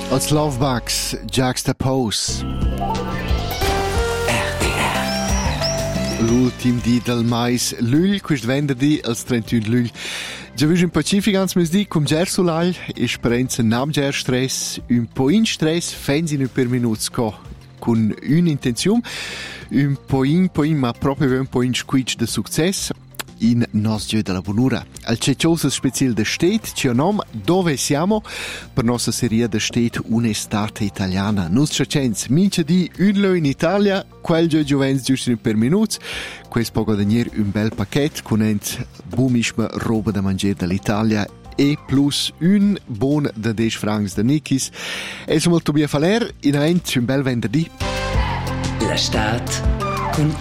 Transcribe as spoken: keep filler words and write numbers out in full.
Als Lovebugs, Juxtapose. L'ultim di del mais lugl, quist venerdì, als trentuno lugl. Già visto in Pacifico, ans mes di, cum ger sulagl, esperienza nam ger stress, un po' in stress, fensi in per minuts co, con un'intenzione, un po' in, po' in, ma proprio un po' in squitch de success, in nos Dio della Bonura. Al cecioso special de stet, ci nom Dove siamo, per nostra serie de stet un'estate italiana. Nus cecens, mince di un lo in Italia, quel gio giovens giusto per minuts, quest poco danier un bel paquet, con ent bumischma roba da mangiare dall'Italia, e plus un bon de dec francs de Nikis. E som il Tobia Faler, in ent un bel venerdì. La stat